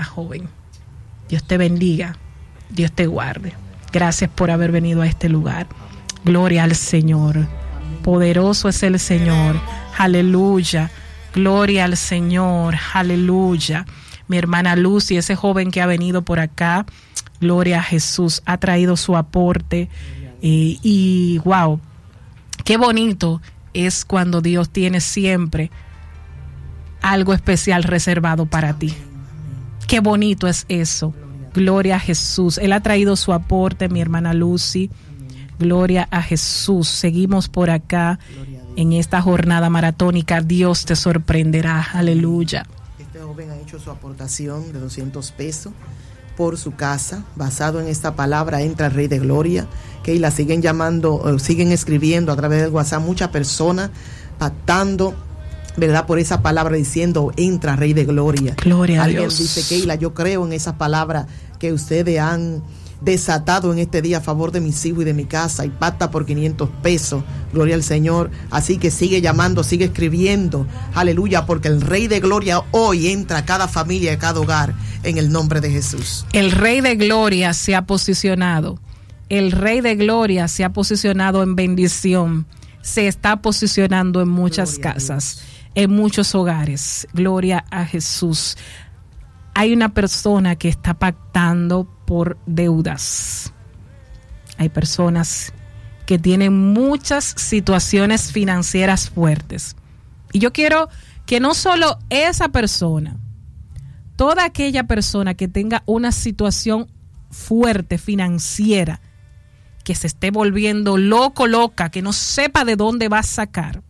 amada joven. Dios te bendiga, Dios te guarde. Gracias por haber venido a este lugar. Gloria al Señor. Poderoso es el Señor. Aleluya. Gloria al Señor. Aleluya. Mi hermana Lucy, ese joven que ha venido por acá, gloria a Jesús, ha traído su aporte. Y wow, qué bonito es cuando Dios tiene siempre algo especial reservado para ti. Qué bonito es eso. Gloria a Jesús. Él ha traído su aporte, mi hermana Lucy. Gloria a Jesús. Seguimos por acá en esta jornada maratónica. Dios te sorprenderá. Aleluya. Este joven ha hecho su aportación de 200 pesos por su casa, basado en esta palabra, entra el Rey de Gloria, que la siguen llamando, siguen escribiendo a través del WhatsApp muchas personas, pactando, ¿verdad?, por esa palabra, diciendo, entra Rey de Gloria. Gloria a Alguien Dios. dice, Keila, yo creo en esa palabra que ustedes han desatado en este día a favor de mis hijos y de mi casa, y pacta por 500 pesos, gloria al Señor. Así que sigue llamando, sigue escribiendo, aleluya, porque el Rey de Gloria hoy entra a cada familia, a cada hogar, en el nombre de Jesús. El Rey de Gloria se ha posicionado. El Rey de Gloria se ha posicionado en bendición. Se está posicionando en muchas casas, en muchos hogares. Gloria a Jesús. Hay una persona que está pactando por deudas. Hay personas que tienen muchas situaciones financieras fuertes. Y yo quiero que no solo esa persona, toda aquella persona que tenga una situación fuerte financiera, que se esté volviendo loca, que no sepa de dónde va a sacar,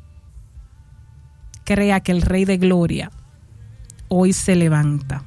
crea que el Rey de Gloria hoy se levanta.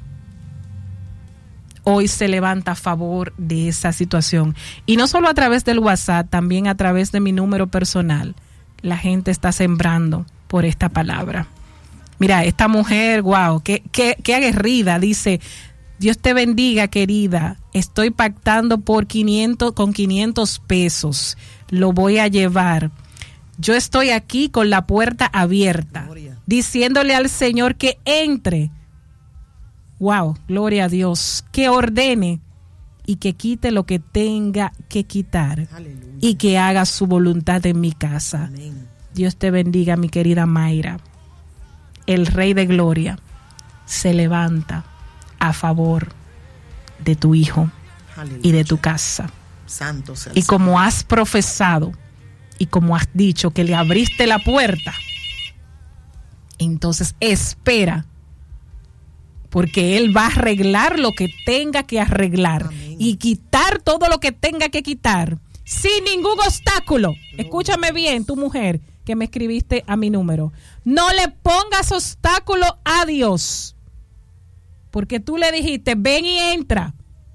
Hoy se levanta a favor de esa situación. Y no solo a través del WhatsApp, también a través de mi número personal. La gente está sembrando por esta palabra. Mira, esta mujer, wow, qué aguerrida, dice: Dios te bendiga, querida. Estoy pactando con 500 pesos. Lo voy a llevar. Yo estoy aquí con la puerta abierta, diciéndole al Señor que entre. Wow, gloria a Dios. Que ordene y que quite lo que tenga que quitar. Aleluya. Y que haga su voluntad en mi casa. Amén. Dios te bendiga, mi querida Mayra. El Rey de Gloria se levanta a favor de tu hijo. Aleluya. Y de tu casa. Santo sea el y como has profesado y como has dicho que le abriste la puerta, entonces espera, porque Él va a arreglar lo que tenga que arreglar. Amén. Y quitar todo lo que tenga que quitar sin ningún obstáculo. Gloria. Escúchame bien, tu mujer que me escribiste a mi número. No le pongas obstáculo a Dios, porque tú le dijiste, ven y entra.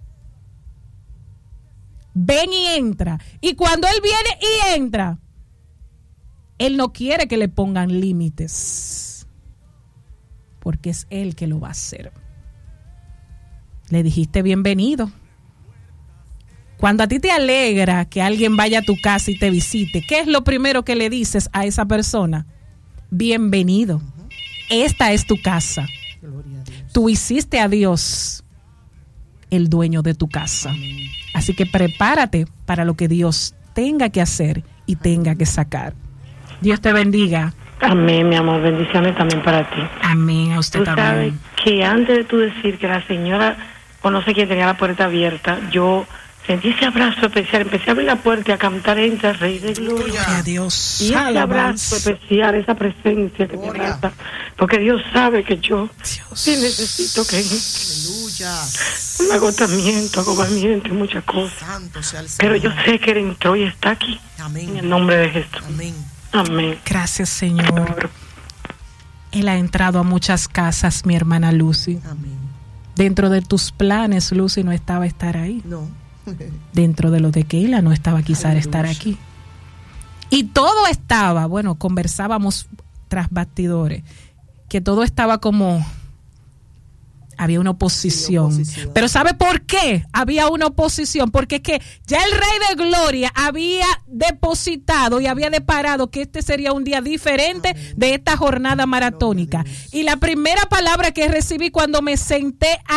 Ven y entra. Y cuando Él viene y entra, Él no quiere que le pongan límites, porque es Él que lo va a hacer. Le dijiste bienvenido. Cuando a ti te alegra que alguien vaya a tu casa y te visite, ¿qué es lo primero que le dices a esa persona? Bienvenido. Esta es tu casa. Tú hiciste a Dios el dueño de tu casa. Así que prepárate para lo que Dios tenga que hacer y tenga que sacar. Dios te bendiga. Amén, mi amor. Bendiciones también para ti. Amén, a usted también. Tú sabes que antes de tú decir que la señora, o no sé quién tenía la puerta abierta, yo sentí ese abrazo especial. Empecé a abrir la puerta y a cantar, entra Rey de Gloria. Gloria a Dios. Y ese abrazo especial, esa presencia que me abraza, porque Dios sabe que yo sí necesito que aleluya. Un agotamiento y muchas cosas. Santo sea el Señor. Pero yo sé que Él entró y está aquí. Amén. En el nombre de Jesús. Amén. Amén. Gracias, Señor. Él ha entrado a muchas casas, mi hermana Lucy. Amén. Dentro de tus planes, Lucy, no estaba estar ahí. No. Dentro de lo de Keila no estaba quizás estar aquí. Y todo estaba, bueno, conversábamos tras bastidores, que todo estaba como... Había una oposición. Sí, oposición. Pero ¿sabe por qué había una oposición? Porque es que ya el Rey de Gloria había depositado y había deparado que este sería un día diferente. Amén. De esta jornada maratónica. Y la primera palabra que recibí cuando me senté